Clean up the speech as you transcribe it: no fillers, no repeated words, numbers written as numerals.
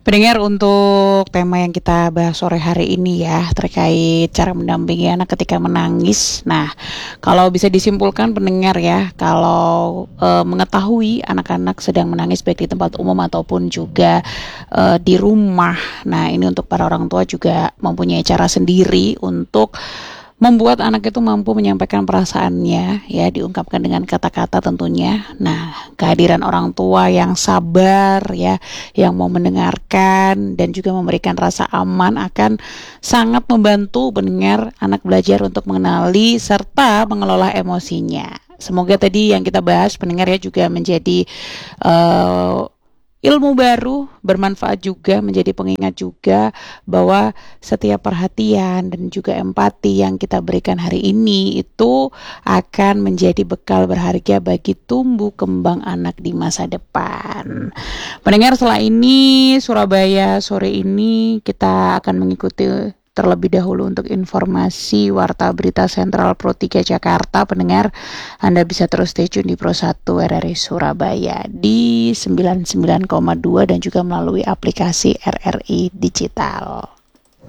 Pendengar, untuk tema yang kita bahas sore hari ini ya, terkait cara mendampingi anak ketika menangis. Nah, kalau bisa disimpulkan pendengar ya, kalau mengetahui anak-anak sedang menangis baik di tempat umum ataupun juga di rumah. Nah, ini untuk para orang tua juga mempunyai cara sendiri untuk membuat anak itu mampu menyampaikan perasaannya, ya, diungkapkan dengan kata-kata tentunya. Nah, kehadiran orang tua yang sabar ya, yang mau mendengarkan dan juga memberikan rasa aman akan sangat membantu pendengar anak belajar untuk mengenali serta mengelola emosinya. Semoga tadi yang kita bahas pendengar ya juga menjadi ilmu baru, bermanfaat juga, menjadi pengingat juga bahwa setiap perhatian dan juga empati yang kita berikan hari ini itu akan menjadi bekal berharga bagi tumbuh kembang anak di masa depan. Pendengar, setelah ini Surabaya sore ini kita akan mengikuti terlebih dahulu untuk informasi Warta Berita Sentral Pro 3 Jakarta. Pendengar, Anda bisa terus stay tune di Pro 1 RRI Surabaya di 99,2 dan juga melalui aplikasi RRI Digital.